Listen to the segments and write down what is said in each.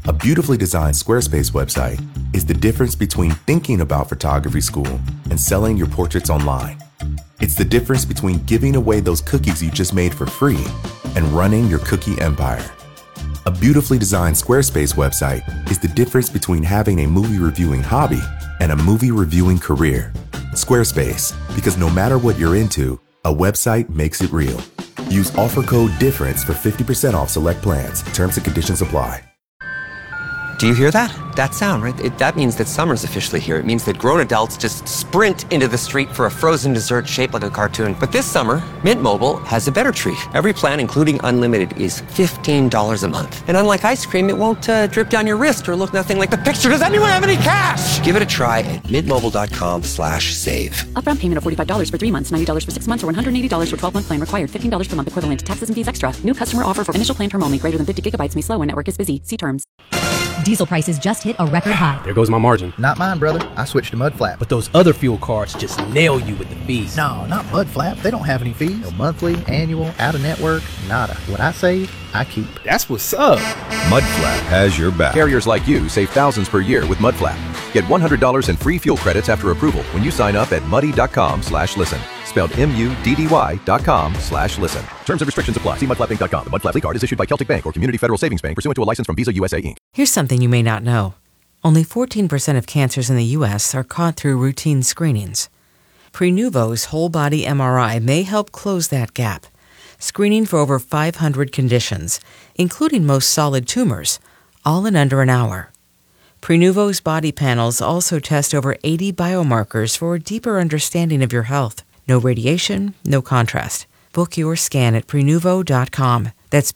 A beautifully designed Squarespace website is the difference between thinking about photography school and selling your portraits online. It's the difference between giving away those cookies you just made for free and running your cookie empire. A beautifully designed Squarespace website is the difference between having a movie reviewing hobby and a movie reviewing career. Squarespace, because no matter what you're into, a website makes it real. Use offer code DIFFERENCE for 50% off select plans. Terms and conditions apply. Do you hear that? That sound, right? That means that summer's officially here. It means that grown adults just sprint into the street for a frozen dessert shaped like a cartoon. But this summer, Mint Mobile has a better treat. Every plan, including unlimited, is $15 a month. And unlike ice cream, it won't drip down your wrist or look nothing like the picture. Does anyone have any cash? Give it a try at mintmobile.com/save. Upfront payment of $45 for 3 months, $90 for 6 months, or $180 for 12-month plan required. $15 per month equivalent. Taxes and fees extra. New customer offer for initial plan term only. Greater than 50 gigabytes may slow when network is busy. See terms. Diesel prices just hit a record high. There goes my margin. Not mine, brother. I switched to Mudflap. But those other fuel cards just nail you with the fees. No, not Mudflap. They don't have any fees. No monthly, annual, out-of-network, nada. What I save, I keep. That's what's up. Mudflap has your back. Carriers like you save thousands per year with Mudflap. Get $100 in free fuel credits after approval when you sign up at muddy.com/listen. Spelled MUDDY.com/listen. Terms and restrictions apply. See mudflappinc.com. The Mudflap card is issued by Celtic Bank or Community Federal Savings Bank pursuant to a license from Visa USA Inc. Here's something you may not know. Only 14% of cancers in the U.S. are caught through routine screenings. Prenuvo's whole-body MRI may help close that gap, screening for over 500 conditions, including most solid tumors, all in under an hour. Prenuvo's body panels also test over 80 biomarkers for a deeper understanding of your health. No radiation, no contrast. Book your scan at Prenuvo.com. That's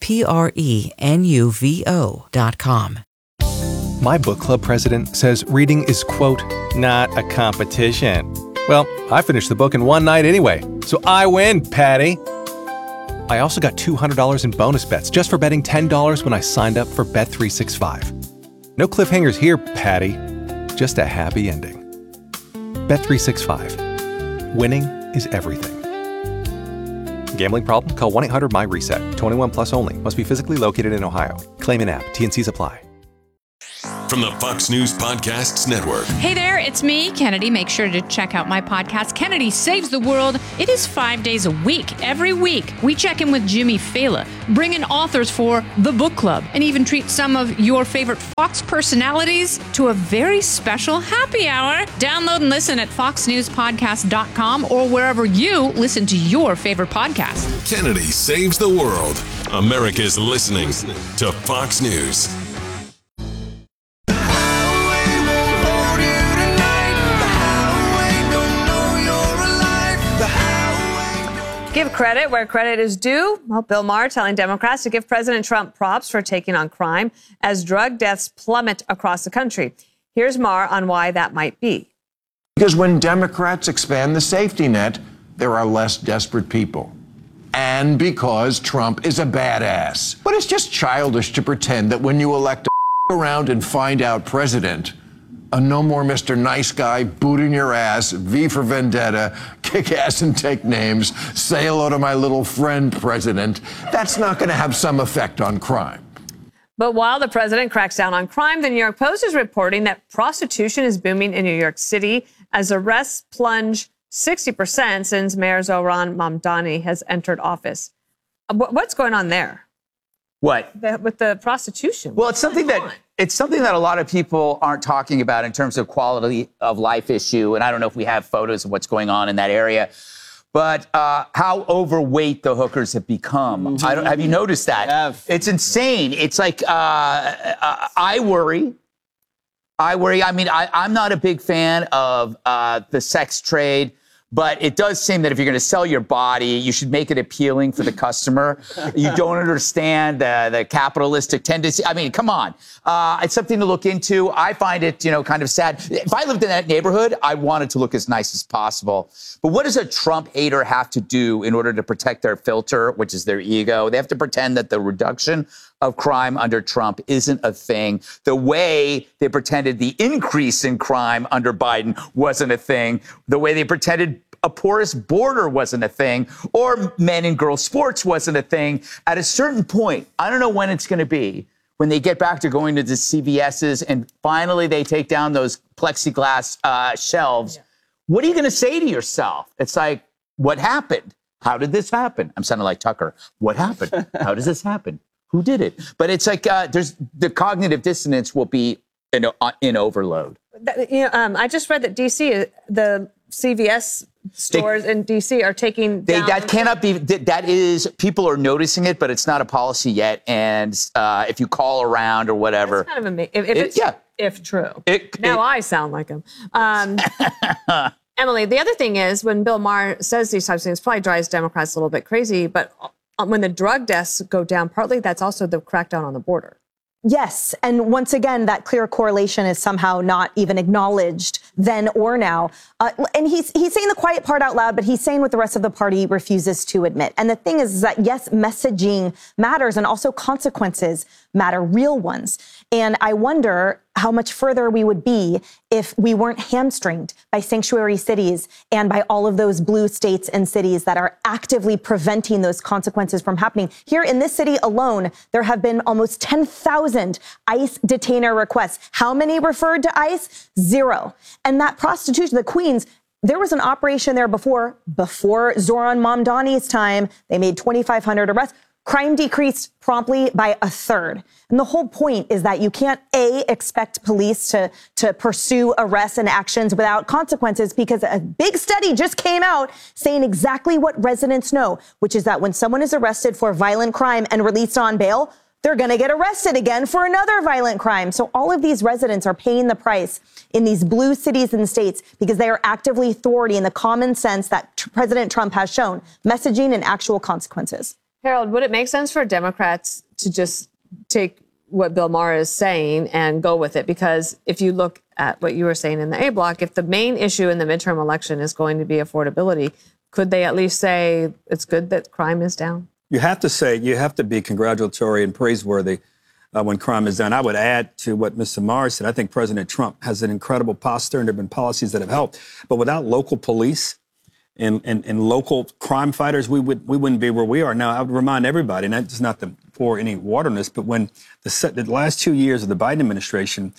Prenuvo.com. My book club president says reading is, quote, not a competition. Well, I finished the book in one night anyway, so I win, Patty. I also got $200 in bonus bets just for betting $10 when I signed up for Bet365. No cliffhangers here, Patty. Just a happy ending. Bet365. Winning is everything. Gambling problem? Call 1-800-MY-RESET. 21 plus only. Must be physically located in Ohio. Claim in app. T&Cs apply. From the Fox News Podcasts Network. Hey there, it's me, Kennedy. Make sure to check out my podcast, Kennedy Saves the World. It is 5 days a week. Every week, we check in with Jimmy Fallon, bring in authors for the book club, and even treat some of your favorite Fox personalities to a very special happy hour. Download and listen at foxnewspodcast.com or wherever you listen to your favorite podcast. Kennedy Saves the World. America's listening to Fox News. Give credit where credit is due. Well, Bill Maher telling Democrats to give President Trump props for taking on crime as drug deaths plummet across the country. Here's Maher on why that might be. Because when Democrats expand the safety net, there are less desperate people. And because Trump is a badass. But it's just childish to pretend that when you elect a around and find out president, a no more Mr. Nice Guy, boot in your ass, V for Vendetta, kick ass and take names, say hello to my little friend president, that's not going to have some effect on crime. But while the president cracks down on crime, the New York Post is reporting that prostitution is booming in New York City as arrests plunge 60% since Mayor Zohran Mamdani has entered office. What's going on there? What? With the prostitution? Well, it's something that a lot of people aren't talking about in terms of quality of life issue. And I don't know if we have photos of what's going on in that area. But how overweight the hookers have become. Mm-hmm. Have you noticed that? It's insane. It's like, I worry. I mean, I'm not a big fan of the sex trade. But it does seem that if you're going to sell your body, you should make it appealing for the customer. You don't understand the capitalistic tendency. I mean, come on. It's something to look into. I find it, kind of sad. If I lived in that neighborhood, I want it to look as nice as possible. But what does a Trump hater have to do in order to protect their filter, which is their ego? They have to pretend that the reduction of crime under Trump isn't a thing. The way they pretended the increase in crime under Biden wasn't a thing. The way they pretended a porous border wasn't a thing, or men and girls sports wasn't a thing. At a certain point, I don't know when it's going to be, when they get back to going to the CVS's and finally they take down those plexiglass shelves, what are you going to say to yourself? It's like, what happened? How did this happen? I'm sounding like Tucker. What happened? How does this happen? Who did it? But it's like there's the cognitive dissonance will be in overload. I just read that D.C., the CVS stores in D.C. are taking down. That cannot be. That is, people are noticing it, but it's not a policy yet. And if you call around or whatever, it's kind of amazing. If true. I sound like him. Emily, the other thing is when Bill Maher says these types of things, probably drives Democrats a little bit crazy. But when the drug deaths go down, partly that's also the crackdown on the border. Yes. And once again, that clear correlation is somehow not even acknowledged then or now. And he's saying the quiet part out loud, but he's saying what the rest of the party refuses to admit. And the thing is that, yes, messaging matters and also consequences matter, real ones. And I wonder how much further we would be if we weren't hamstringed by sanctuary cities and by all of those blue states and cities that are actively preventing those consequences from happening. Here in this city alone, there have been almost 10,000 ICE detainer requests. How many referred to ICE? 0. And that prostitution, the Queens, there was an operation there before Zoran Mamdani's time. They made 2,500 arrests. Crime decreased promptly by 1/3. And the whole point is that you can't, expect police to pursue arrests and actions without consequences, because a big study just came out saying exactly what residents know, which is that when someone is arrested for violent crime and released on bail, they're going to get arrested again for another violent crime. So all of these residents are paying the price in these blue cities and states because they are actively thwarting the common sense that President Trump has shown, messaging and actual consequences. Harold, would it make sense for Democrats to just take what Bill Maher is saying and go with it? Because if you look at what you were saying in the A block, if the main issue in the midterm election is going to be affordability, could they at least say it's good that crime is down? You have to be congratulatory and praiseworthy when crime is down. I would add to what Mr. Maher said. I think President Trump has an incredible posture and there have been policies that have helped. But without local police and local crime fighters, we wouldn't be where we are now. I would remind everybody, and that's not to pour any water on this, but when the last 2 years of the Biden administration,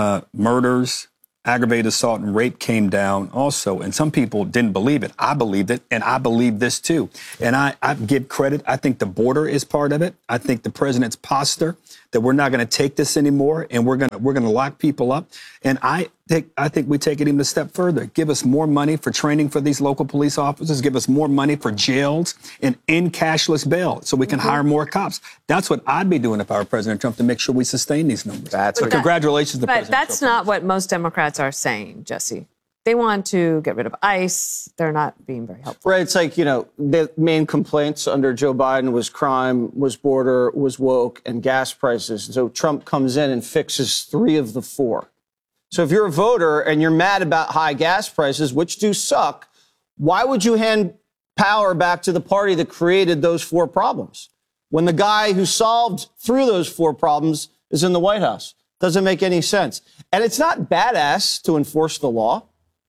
murders, aggravated assault and rape came down also. And some people didn't believe it. I believed it, and I believe this too. And I give credit. I think the border is part of it. I think the president's posture that we're not going to take this anymore and we're going to lock people up. And I think we take it even a step further. Give us more money for training for these local police officers. Give us more money for jails and in cashless bail so we can hire more cops. That's what I'd be doing if I were President Trump, to make sure we sustain these numbers. Congratulations to President Trump. But that's not what most Democrats are saying, Jesse. They want to get rid of ICE. They're not being very helpful. Right. It's like, the main complaints under Joe Biden was crime, was border, was woke, and gas prices. So Trump comes in and fixes 3 of the 4. So if you're a voter and you're mad about high gas prices, which do suck, why would you hand power back to the party that created those 4 problems when the guy who solved through those 4 problems is in the White House? Doesn't make any sense. And it's not badass to enforce the law.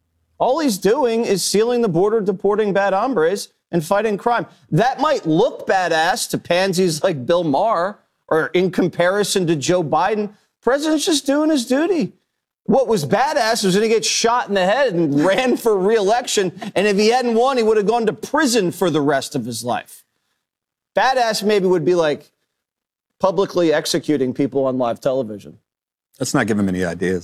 All he's doing is sealing the border, deporting bad hombres, and fighting crime. That might look badass to pansies like Bill Maher, or in comparison to Joe Biden. President's just doing his duty. What was badass was when he gets shot in the head and ran for re-election. And if he hadn't won, he would have gone to prison for the rest of his life. Badass maybe would be like publicly executing people on live television. Let's not give him any ideas.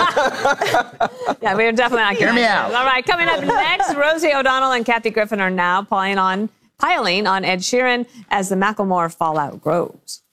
Yeah, we're definitely not Hear me out. All right, coming up next, Rosie O'Donnell and Kathy Griffin are now piling on Ed Sheeran as the Macklemore fallout grows.